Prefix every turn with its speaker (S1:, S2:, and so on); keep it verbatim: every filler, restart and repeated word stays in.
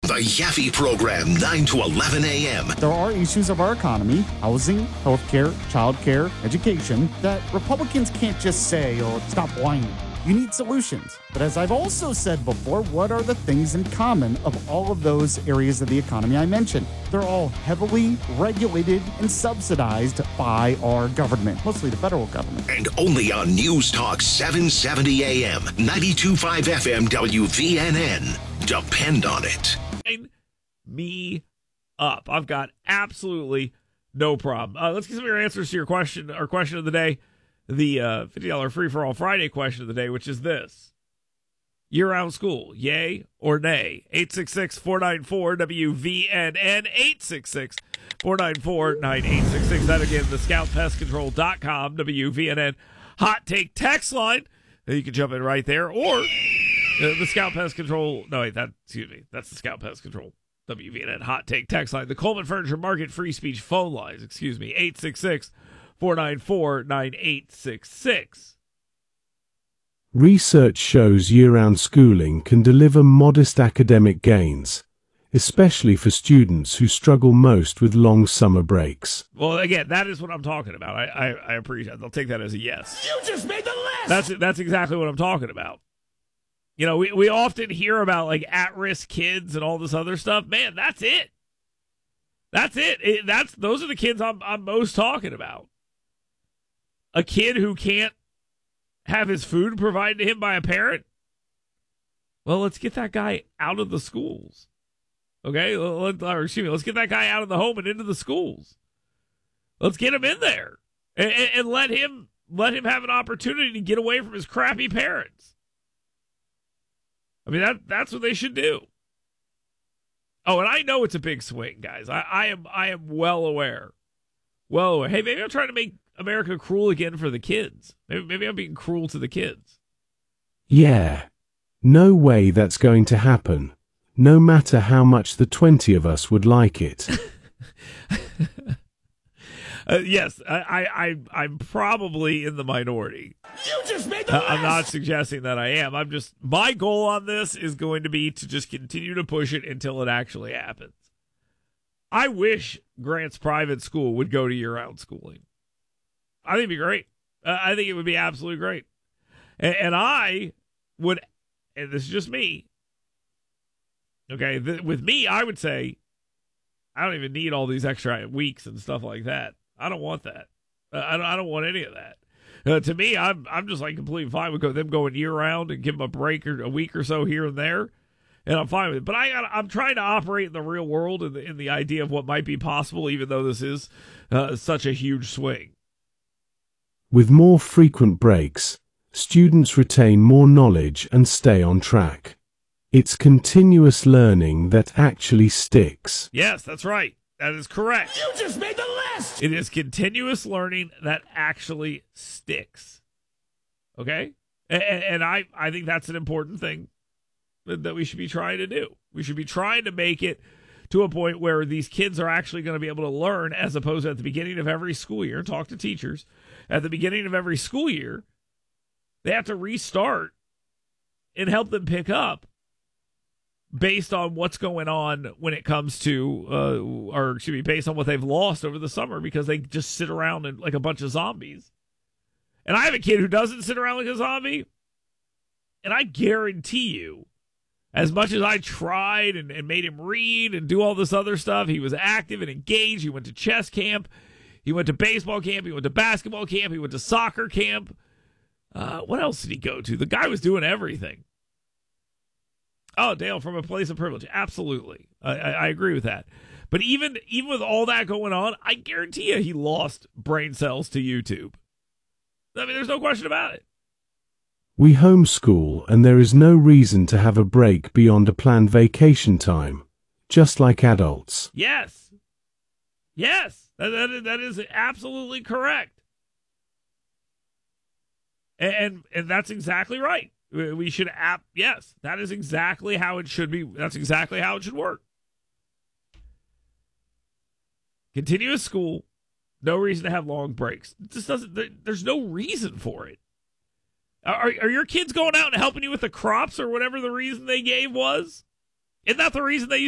S1: The Yaffe Program, nine to eleven a.m.
S2: There are issues of our economy, housing, healthcare, childcare, education, that Republicans can't just say, oh, stop whining. You need solutions. But as I've also said before, what are the things in common of all of those areas of the economy I mentioned? They're all heavily regulated and subsidized by our government, mostly the federal government.
S1: And only on News Talk seven seventy a.m., ninety-two point five F M W V N N. Depend on it.
S3: Me up. I've got absolutely no problem. Uh, let's get some of your answers to your question, our question of the day. The uh, fifty dollars free-for-all Friday question of the day, which is this. Year-round school, yay or nay? eight six six, four nine four, W V N N, eight six six, four nine four, nine eight six six. That again, the scout pest control dot com, W V N N hot take text line. You can jump in right there. Or uh, the Scout Pest Control, no wait, that, excuse me, that's the Scout Pest Control, W V N N hot take text line. The Coleman Furniture Market free speech phone lines, excuse me, eight six six, four nine four, nine eight six six.
S4: Research shows year-round schooling can deliver modest academic gains, especially for students who struggle most with long summer breaks.
S3: Well, again, that is what I'm talking about. I, I, I appreciate it. I'll take that as a yes.
S5: You just made the list!
S3: That's that's exactly what I'm talking about. You know, we, we often hear about, like, at-risk kids and all this other stuff. Man, that's it. That's it. it that's Those are the kids I'm, I'm most talking about. A kid who can't have his food provided to him by a parent? Well, let's get that guy out of the schools. Okay? Let, or excuse me, let's get that guy out of the home and into the schools. Let's get him in there. And, and, and let him let him have an opportunity to get away from his crappy parents. I mean, that that's what they should do. Oh, and I know it's a big swing, guys. I, I am I am well aware. Well aware. Hey, maybe I'm trying to make America cruel again for the kids. Maybe, maybe I'm being cruel to the kids.
S4: Yeah. No way that's going to happen, no matter how much the twenty of us would like it.
S3: uh, yes, I, I, I, I'm probably in the minority.
S5: You just made the
S3: uh,
S5: list!
S3: I'm not suggesting that I am. I'm just, my goal on this is going to be to just continue to push it until it actually happens. I wish Grant's private school would go to year-round schooling. I think it'd be great. Uh, I think it would be absolutely great. And, and I would, and this is just me, okay, th- with me, I would say, I don't even need all these extra weeks and stuff like that. I don't want that. Uh, I, don't, I don't want any of that. Uh, to me, I'm I'm just like completely fine with go, them going year-round and give them a break or a week or so here and there, and I'm fine with it. But I, I'm trying to operate in the real world and the, in the idea of what might be possible, even though this is uh, such a huge swing.
S4: With more frequent breaks, students retain more knowledge and stay on track. It's continuous learning that actually sticks.
S3: Yes, that's right. That is correct.
S5: You just made the list!
S3: It is continuous learning that actually sticks. Okay? And, and I, I think that's an important thing that we should be trying to do. We should be trying to make it to a point where these kids are actually going to be able to learn, as opposed to at the beginning of every school year, talk to teachers, at the beginning of every school year, they have to restart and help them pick up based on what's going on when it comes to, uh, or excuse me, based on what they've lost over the summer because they just sit around and, like a bunch of zombies. And I have a kid who doesn't sit around like a zombie, and I guarantee you, as much as I tried and, and made him read and do all this other stuff, he was active and engaged. He went to chess camp. He went to baseball camp. He went to basketball camp. He went to soccer camp. Uh, what else did he go to? The guy was doing everything. Oh, Dale, from a place of privilege. Absolutely. I, I, I agree with that. But even, even with all that going on, I guarantee you he lost brain cells to YouTube. I mean, there's no question about it.
S4: We homeschool, and there is no reason to have a break beyond a planned vacation time, just like adults.
S3: Yes. Yes. That, that, is, that is absolutely correct. And, and, and that's exactly right. We should, app. yes, that is exactly how it should be. That's exactly how it should work. Continuous school, no reason to have long breaks. It just doesn't, there, there's no reason for it. Are, are your kids going out and helping you with the crops or whatever the reason they gave was? Isn't that the reason they used